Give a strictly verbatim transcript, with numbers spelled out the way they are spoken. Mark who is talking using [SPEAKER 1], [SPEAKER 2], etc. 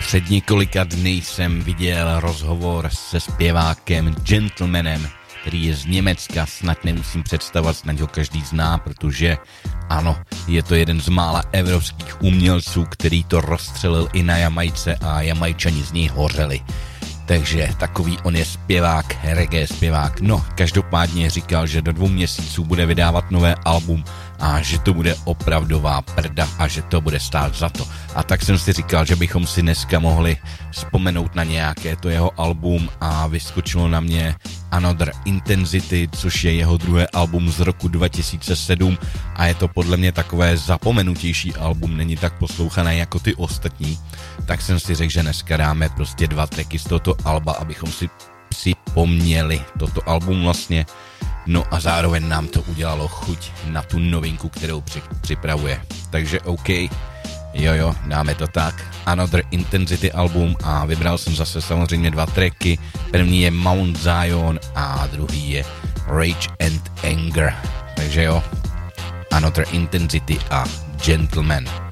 [SPEAKER 1] Před několika dny jsem viděl rozhovor se zpěvákem Gentlemanem, který je z Německa, snad nemusím představovat, snad ho každý zná, protože ano, je to jeden z mála evropských umělců, který to rozstřelil i na Jamajce a Jamajčani z něj hořeli. Takže takový on je zpěvák, reggae zpěvák. No, každopádně říkal, že do dvou měsíců bude vydávat nové album a že to bude opravdová prda a že to bude stát za to. A tak jsem si říkal, že bychom si dneska mohli vzpomenout na nějaké to jeho album a vyskočilo na mě Another Intensity, což je jeho druhé album z roku dva tisíce sedm a je to podle mě takové zapomenutější album, není tak poslouchané jako ty ostatní. Tak jsem si řekl, že dneska dáme prostě dva tracky z tohoto alba, abychom si připomněli toto album vlastně. No a zároveň nám to udělalo chuť na tu novinku, kterou při- připravuje. Takže OK, jo jo, dáme to tak. Another Intensity album a vybral jsem zase samozřejmě dva tracky. První je Mount Zion a druhý je Rage and Anger. Takže jo, Another Intensity a Gentleman.